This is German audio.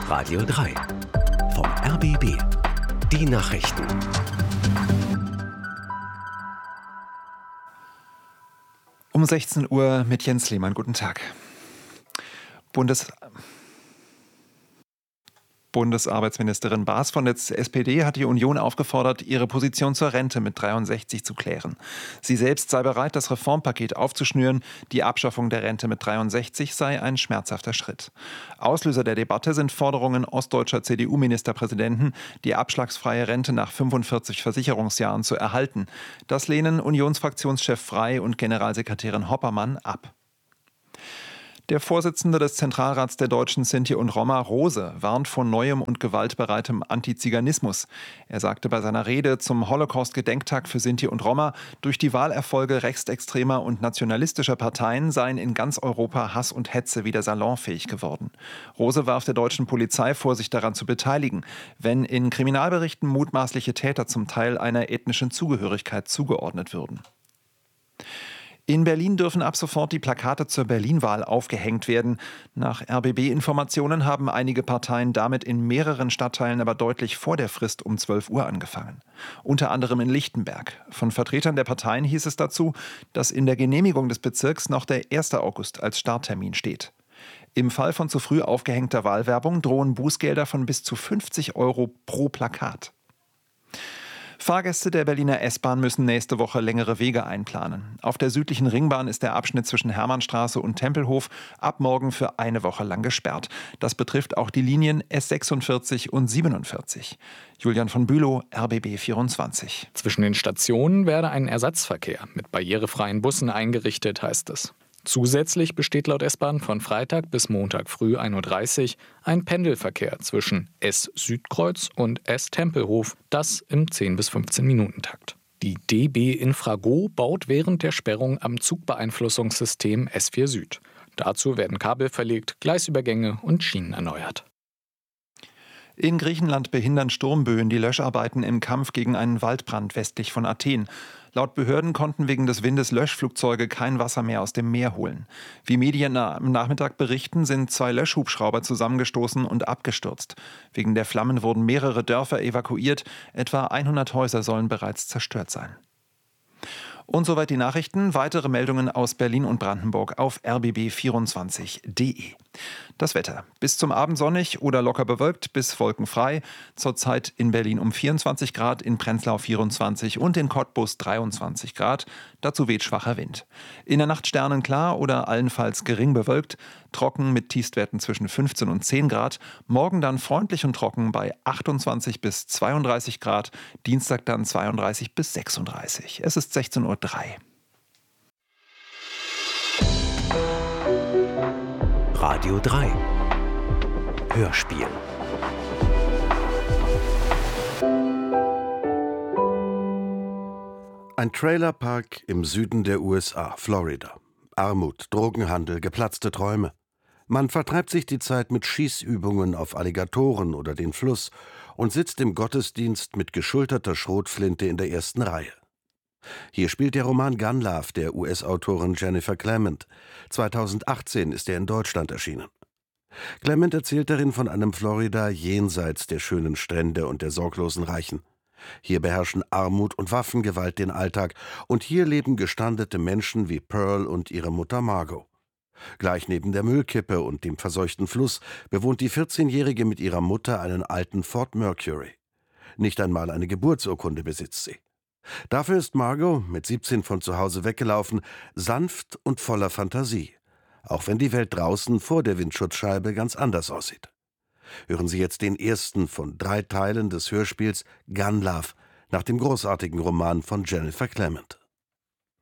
Radio 3 vom RBB. Die Nachrichten. Um 16 Uhr mit Jens Lehmann. Guten Tag. Bundesarbeitsministerin Baas von der SPD hat die Union aufgefordert, ihre Position zur Rente mit 63 zu klären. Sie selbst sei bereit, das Reformpaket aufzuschnüren. Die Abschaffung der Rente mit 63 sei ein schmerzhafter Schritt. Auslöser der Debatte sind Forderungen ostdeutscher CDU-Ministerpräsidenten, die abschlagsfreie Rente nach 45 Versicherungsjahren zu erhalten. Das lehnen Unionsfraktionschef Frey und Generalsekretärin Hoppermann ab. Der Vorsitzende des Zentralrats der Deutschen Sinti und Roma, Rose, warnt vor neuem und gewaltbereitem Antiziganismus. Er sagte bei seiner Rede zum Holocaust-Gedenktag für Sinti und Roma, durch die Wahlerfolge rechtsextremer und nationalistischer Parteien seien in ganz Europa Hass und Hetze wieder salonfähig geworden. Rose warf der deutschen Polizei vor, sich daran zu beteiligen, wenn in Kriminalberichten mutmaßliche Täter zum Teil einer ethnischen Zugehörigkeit zugeordnet würden. In Berlin dürfen ab sofort die Plakate zur Berlin-Wahl aufgehängt werden. Nach RBB-Informationen haben einige Parteien damit in mehreren Stadtteilen aber deutlich vor der Frist um 12 Uhr angefangen. Unter anderem in Lichtenberg. Von Vertretern der Parteien hieß es dazu, dass in der Genehmigung des Bezirks noch der 1. August als Starttermin steht. Im Fall von zu früh aufgehängter Wahlwerbung drohen Bußgelder von bis zu 50 € pro Plakat. Fahrgäste der Berliner S-Bahn müssen nächste Woche längere Wege einplanen. Auf der südlichen Ringbahn ist der Abschnitt zwischen Hermannstraße und Tempelhof ab morgen für eine Woche lang gesperrt. Das betrifft auch die Linien S46 und 47. Julian von Bülow, RBB 24. Zwischen den Stationen werde ein Ersatzverkehr mit barrierefreien Bussen eingerichtet, heißt es. Zusätzlich besteht laut S-Bahn von Freitag bis Montag früh 1.30 Uhr ein Pendelverkehr zwischen S-Südkreuz und S-Tempelhof, das im 10 bis 15 Minuten Takt. Die DB Infrago baut während der Sperrung am Zugbeeinflussungssystem S4 Süd. Dazu werden Kabel verlegt, Gleisübergänge und Schienen erneuert. In Griechenland behindern Sturmböen die Löscharbeiten im Kampf gegen einen Waldbrand westlich von Athen. Laut Behörden konnten wegen des Windes Löschflugzeuge kein Wasser mehr aus dem Meer holen. Wie Medien am Nachmittag berichten, sind 2 Löschhubschrauber zusammengestoßen und abgestürzt. Wegen der Flammen wurden mehrere Dörfer evakuiert. Etwa 100 Häuser sollen bereits zerstört sein. Und soweit die Nachrichten. Weitere Meldungen aus Berlin und Brandenburg auf rbb24.de. Das Wetter. Bis zum Abend sonnig oder locker bewölkt bis wolkenfrei. Zurzeit in Berlin um 24 Grad, in Prenzlau 24 und in Cottbus 23 Grad. Dazu weht schwacher Wind. In der Nacht sternenklar oder allenfalls gering bewölkt. Trocken mit Tiefstwerten zwischen 15 und 10 Grad. Morgen dann freundlich und trocken bei 28 bis 32 Grad. Dienstag dann 32 bis 36. Es ist 16:03 Uhr. Radio 3 Hörspiel. Ein Trailerpark im Süden der USA, Florida. Armut, Drogenhandel, geplatzte Träume. Man vertreibt sich die Zeit mit Schießübungen auf Alligatoren oder den Fluss und sitzt im Gottesdienst mit geschulterter Schrotflinte in der ersten Reihe. Hier spielt der Roman Gun Love der US-Autorin Jennifer Clement. 2018 ist er in Deutschland erschienen. Clement erzählt darin von einem Florida jenseits der schönen Strände und der sorglosen Reichen. Hier beherrschen Armut und Waffengewalt den Alltag und hier leben gestrandete Menschen wie Pearl und ihre Mutter Margot. Gleich neben der Müllkippe und dem verseuchten Fluss bewohnt die 14-Jährige mit ihrer Mutter einen alten Ford Mercury. Nicht einmal eine Geburtsurkunde besitzt sie. Dafür ist Margot, mit 17 von zu Hause weggelaufen, sanft und voller Fantasie. Auch wenn die Welt draußen vor der Windschutzscheibe ganz anders aussieht. Hören Sie jetzt den ersten von 3 Teilen des Hörspiels Gun Love nach dem großartigen Roman von Jennifer Clement.